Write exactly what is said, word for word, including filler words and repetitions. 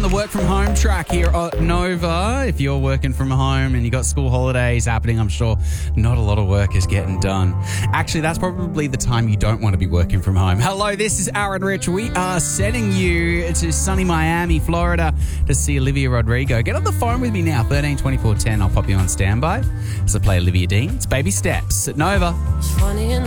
the work from home track here at Nova. If you're working from home and you got school holidays happening, I'm sure not a lot of work is getting done. Actually, that's probably the time you don't want to be working from home. Hello, this is Aaron Rich. We are sending you to sunny Miami, Florida to see Olivia Rodrigo. Get on the phone with me now, thirteen twenty-four ten. I'll pop you on standby as I play Olivia Dean. It's Baby Steps at Nova. It's funny in the